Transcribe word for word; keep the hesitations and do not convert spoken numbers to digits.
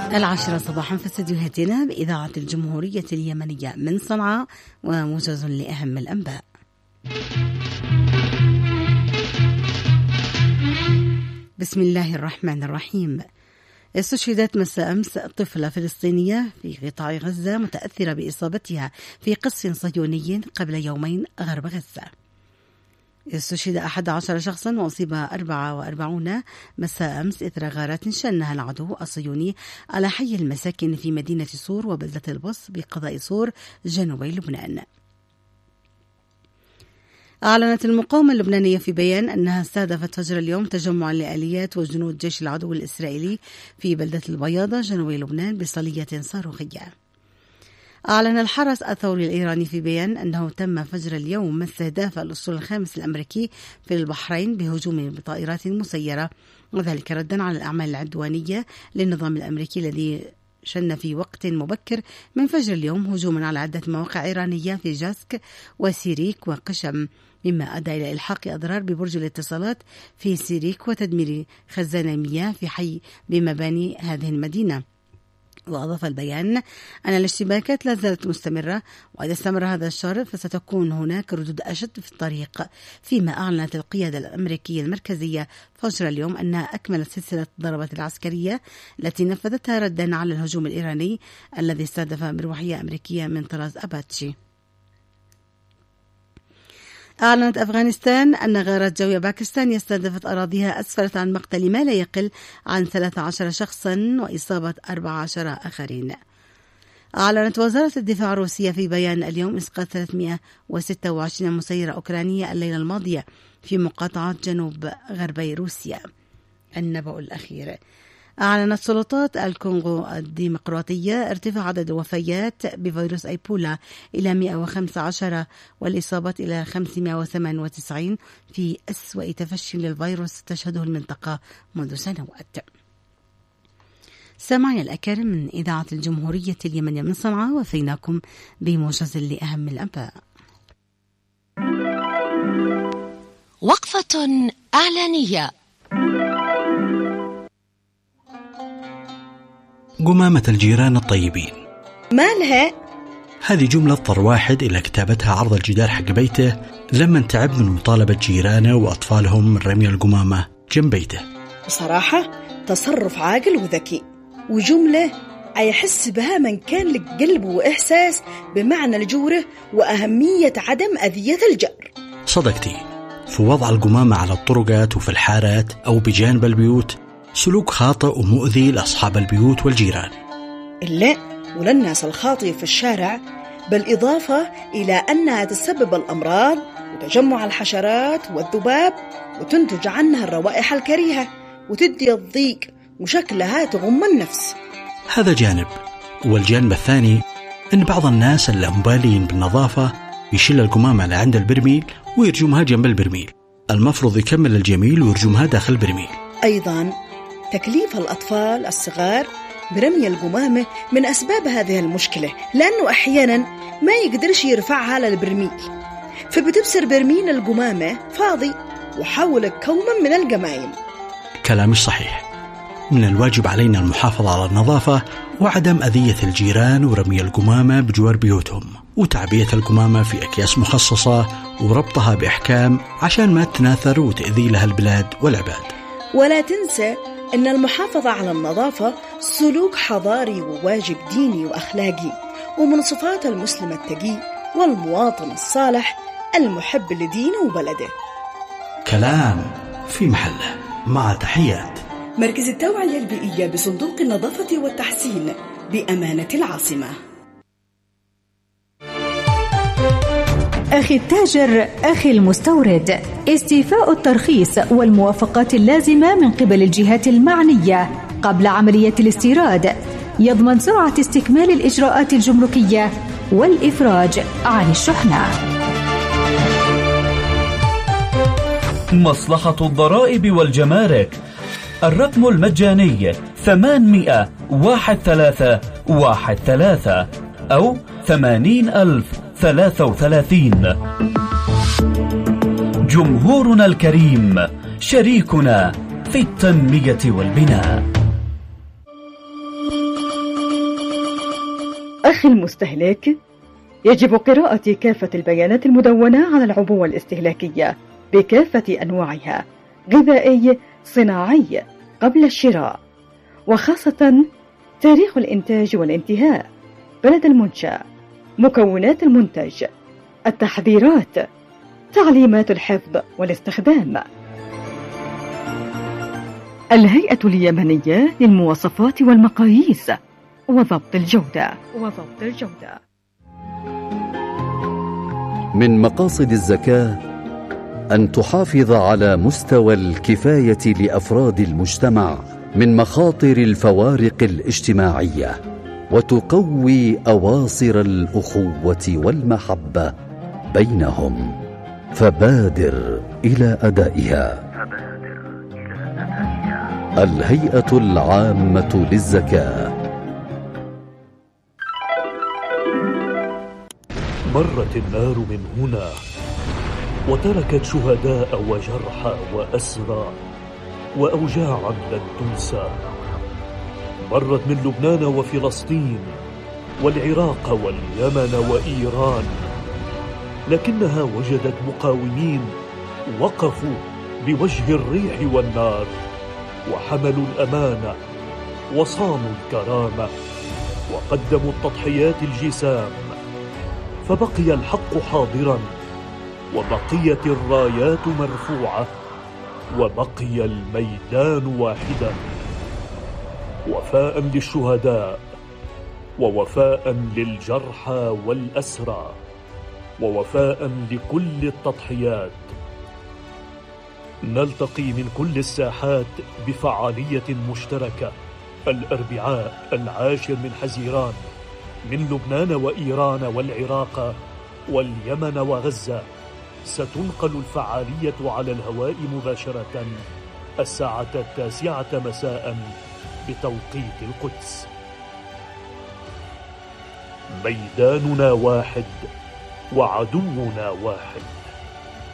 العاشرة صباحا في استديوهاتنا بإذاعة الجمهورية اليمنية من صنعاء، وموجز لأهم الأنباء. بسم الله الرحمن الرحيم. استشهدت مساء أمس طفلة فلسطينية في قطاع غزة متأثرة بإصابتها في قصف صهيوني قبل يومين غرب غزة. استشهد أحد عشر شخصا وأصيب أربعة وأربعون مساء أمس إثر غارات شنها العدو الصهيوني على حي المساكن في مدينة صور وبلدة البص بقضاء صور جنوبي لبنان. أعلنت المقاومة اللبنانية في بيان أنها استهدفت فجر اليوم تجمع لآليات وجنود جيش العدو الإسرائيلي في بلدة البياضة جنوب لبنان بصلية صاروخية. أعلن الحرس الثوري الإيراني في بيان أنه تم فجر اليوم استهداف الأسطول الخامس الأمريكي في البحرين بهجوم بطائرات مسيرة، وذلك ردا على الأعمال العدوانية للنظام الأمريكي الذي شن في وقت مبكر من فجر اليوم هجوما على عدة مواقع إيرانية في جاسك وسيريك وقشم، مما أدى إلى إلحاق أضرار ببرج الاتصالات في سيريك وتدمير خزان مياه في حي بمباني هذه المدينة. وأضاف البيان أن الاشتباكات لا زالت مستمرة، وإذا استمر هذا الشهر فستكون هناك ردود أشد في الطريق، فيما أعلنت القيادة الأمريكية المركزية فجر اليوم أنها أكملت سلسلة الضربات العسكرية التي نفذتها ردا على الهجوم الإيراني الذي استهدف مروحية أمريكية من طراز أباتشي. أعلنت أفغانستان أن غارات جوية باكستان استهدفت أراضيها أسفرت عن مقتل ما لا يقل عن ثلاثة عشر شخصا وإصابة أربعة عشر آخرين. أعلنت وزارة الدفاع الروسية في بيان اليوم إسقاط ثلاثمائة وستة وعشرين مسيرة أوكرانية الليلة الماضية في مقاطعة جنوب غربي روسيا. النبأ الأخير. أعلنت سلطات الكونغو الديمقراطية ارتفاع عدد الوفيات بفيروس أيبولا إلى مئة وخمسة عشر والإصابات إلى خمسمائة وثمانية وتسعين في أسوأ تفشي للفيروس تشهده المنطقة منذ سنوات. سمعنا الأكارم من إذاعة الجمهورية اليمنية من صنعاء، وفيناكم بموجز لأهم الأنباء. وقفة إعلانية. قمامة الجيران الطيبين مالها؟ هذه جملة اضطر واحد إلى كتابتها عرض الجدار حق بيته لما تعب من مطالبة جيرانه وأطفالهم من رمي القمامة جنب بيته. بصراحة تصرف عاقل وذكي، وجملة يحس بها من كان لك قلب وإحساس بمعنى الجوره وأهمية عدم أذية الجار. صدقتي، في وضع القمامة على الطرقات وفي الحارات أو بجانب البيوت سلوك خاطئ ومؤذي لأصحاب البيوت والجيران. إلا وللناس الخاطئة في الشارع، بالإضافة إلى أنها تسبب الأمراض وتجمع الحشرات والذباب، وتنتج عنها الروائح الكريهة وتدي الضيق وشكلها تغم النفس. هذا جانب. والجانب الثاني أن بعض الناس اللامبالين بالنظافة يشيل القمامة لعند البرميل ويرجمها جنب البرميل. المفروض يكمل الجميل ويرجمها داخل البرميل. أيضا تكليف الأطفال الصغار برمي القمامة من أسباب هذه المشكلة، لأنه أحيانا ما يقدرش يرفعها للبرميل، فبتبصر برميل القمامة فاضي وحولك كوما من القمايم. كلام صحيح. من الواجب علينا المحافظة على النظافة وعدم أذية الجيران ورمي القمامة بجوار بيوتهم، وتعبية القمامة في أكياس مخصصة وربطها بإحكام عشان ما تناثر وتأذي لها البلاد والعباد. ولا تنسى أن المحافظة على النظافة سلوك حضاري وواجب ديني وأخلاقي، ومن صفات المسلم التقي والمواطن الصالح المحب لدينه وبلده. كلام في محله. مع تحيات مركز التوعية البيئية بصندوق النظافة والتحسين بأمانة العاصمة. أخي التاجر، أخي المستورد، استيفاء الترخيص والموافقات اللازمة من قبل الجهات المعنية قبل عملية الاستيراد يضمن سرعة استكمال الإجراءات الجمركية والإفراج عن الشحنة. مصلحة الضرائب والجمارك، الرقم المجاني ثمانمائة واحد ثلاثة واحد ثلاثة أو ثمانين ألف ثلاثة وثلاثين. جمهورنا الكريم شريكنا في التنمية والبناء. أخي المستهلك، يجب قراءة كافة البيانات المدونة على العبوة الاستهلاكية بكافة أنواعها، غذائي، صناعي، قبل الشراء، وخاصة تاريخ الإنتاج والانتهاء، بلد المنشأ، مكونات المنتج، التحذيرات، تعليمات الحفظ والاستخدام. الهيئة اليمنية للمواصفات والمقاييس وضبط الجودة وضبط الجودة. من مقاصد الزكاة أن تحافظ على مستوى الكفاية لأفراد المجتمع من مخاطر الفوارق الاجتماعية، وتقوي أواصر الأخوة والمحبة بينهم، فبادر إلى أدائها. الهيئة العامة للزكاة. مرت النار من هنا وتركت شهداء وجرحى وأسرى وأوجاعا لن تنسى. مرت من لبنان وفلسطين والعراق واليمن وإيران، لكنها وجدت مقاومين وقفوا بوجه الريح والنار، وحملوا الأمانة وصانوا الكرامة وقدموا التضحيات الجسام، فبقي الحق حاضرا، وبقيت الرايات مرفوعة، وبقي الميدان واحدا، وفاء للشهداء، ووفاء للجرحى والأسرى، ووفاء لكل التضحيات. نلتقي من كل الساحات بفعالية مشتركة الأربعاء العاشر من حزيران، من لبنان وإيران والعراق واليمن وغزة. ستنقل الفعالية على الهواء مباشرة الساعة التاسعة مساء بتوقيت القدس. ميداننا واحد وعدونا واحد.